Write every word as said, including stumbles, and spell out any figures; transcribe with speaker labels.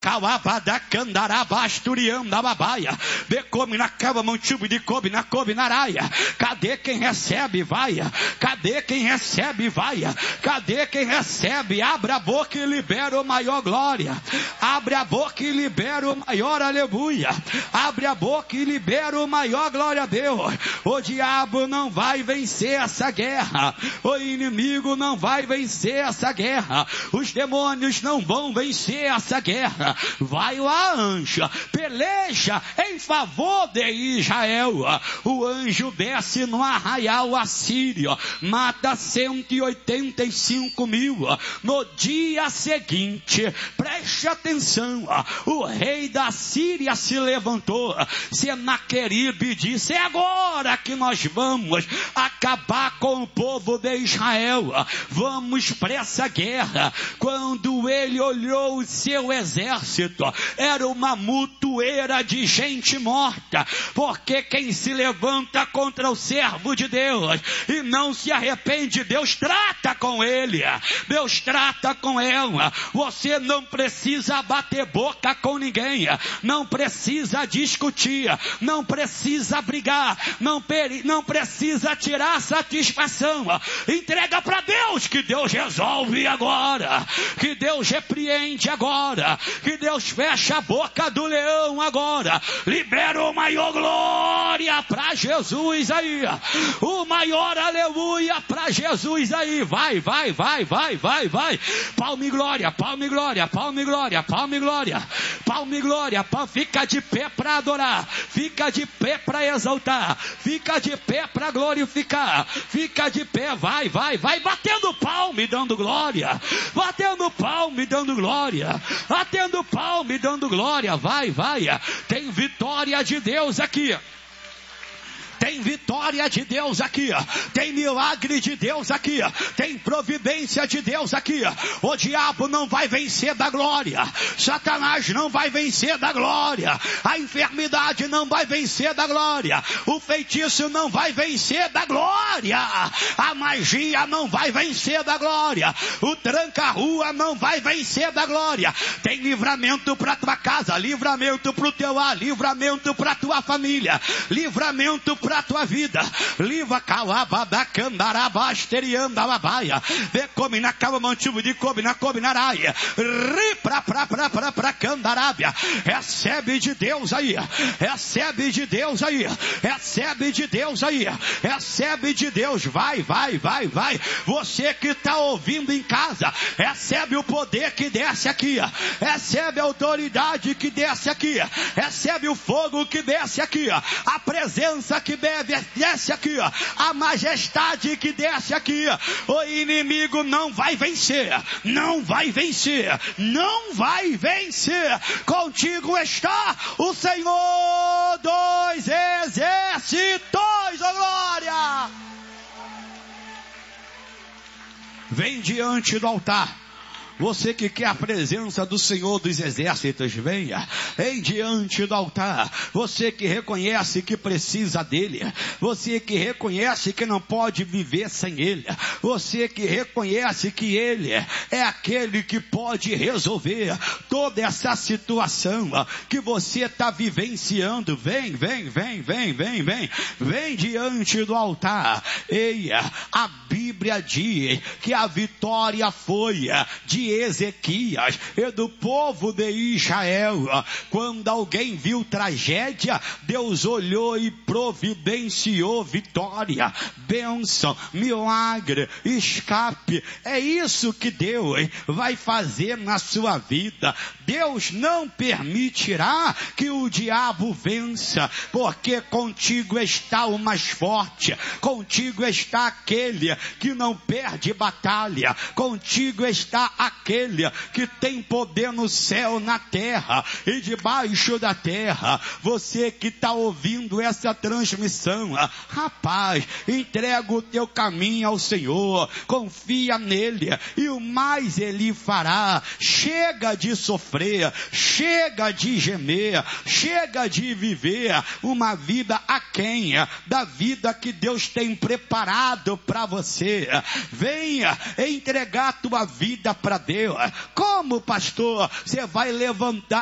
Speaker 1: Kawabada candarabasturiam da babaia, decome na cava mantubo de cobe na cobe na araia. Cadê quem recebe? Vai. Cadê quem recebe? Vai. Cadê quem recebe? Abra a boca e libera o maior glória. Abre a boca e libera o maior aleluia. Abre a boca e libera o maior glória a Deus. O diabo não vai vencer essa guerra. O inimigo não vai vencer essa guerra. Os demônios não vão vencer essa guerra. Vai lá, anjo, peleja em favor de Israel. O anjo desce no arraial assírio, mata cento e oitenta e cinco mil. No dia seguinte, preste atenção, o rei da Síria se levantou. Senaqueribe disse: é agora que nós vamos acabar com o povo de Israel. Vamos para essa guerra. Quando ele olhou o seu exército, era uma mutueira de gente morta, porque quem se levanta contra o servo de Deus e não se arrepende, Deus trata com ele, Deus trata com ela. Você não precisa bater boca com ninguém, não precisa discutir, não precisa brigar, não, peri, não precisa tirar satisfação. Entrega para Deus, que Deus resolve agora, que Deus repreende agora, que Deus fecha a boca do leão agora. Libera o maior glória para Jesus aí, o maior aleluia para Jesus aí. Vai, vai, vai, vai, vai, vai. Palma e glória, palma e glória, palma e glória, palma e glória, palma e glória. Fica de pé para adorar, fica de pé para exaltar, fica de pé para glorificar, fica de pé, vai, vai, vai, batendo palma e dando glória, batendo palma e dando glória, batendo palma e dando glória. Vai, vai. Tem vitória de Deus aqui. Tem vitória de Deus aqui, tem milagre de Deus aqui, tem providência de Deus aqui. O diabo não vai vencer da glória, Satanás não vai vencer da glória, a enfermidade não vai vencer da glória, o feitiço não vai vencer da glória, a magia não vai vencer da glória, o tranca-rua não vai vencer da glória. Tem livramento para tua casa, livramento para o teu lar, livramento para tua família, livramento para a tua vida. Liva calabada candarabasterianda babaia, decome na cava mantivo de cobe na cobe na araia, ri pra pra pra pra pra candarábia. Recebe de Deus aí, recebe de Deus aí, recebe de Deus aí, recebe de Deus. Vai, vai, vai, vai. Você que está ouvindo em casa, recebe o poder que desce aqui, recebe a autoridade que desce aqui, recebe o fogo que desce aqui, a presença que desce aqui, a majestade que desce aqui. O inimigo não vai vencer, não vai vencer, não vai vencer. Contigo está o Senhor dos exércitos, oh glória. Vem diante do altar. Você que quer a presença do Senhor dos exércitos, venha em diante do altar. Você que reconhece que precisa dele, você que reconhece que não pode viver sem ele, você que reconhece que ele é aquele que pode resolver toda essa situação que você está vivenciando. Vem, vem, vem, vem, vem, vem, vem diante do altar. Eia, a Bíblia diz que a vitória foi de Ezequias e do povo de Israel. Quando alguém viu tragédia, Deus olhou e providenciou vitória, bênção, milagre, escape. É isso que Deus vai fazer na sua vida. Deus não permitirá que o diabo vença, porque contigo está o mais forte, contigo está aquele que não perde batalha, contigo está aquele que tem poder no céu, na terra e debaixo da terra. Você que está ouvindo essa transmissão, rapaz, entrega o teu caminho ao Senhor, confia nele e o mais ele fará. Chega de sofrer, chega de gemer, chega de viver uma vida aquém da vida que Deus tem preparado para você. Venha entregar a tua vida para Deus. Como, pastor, você vai levantar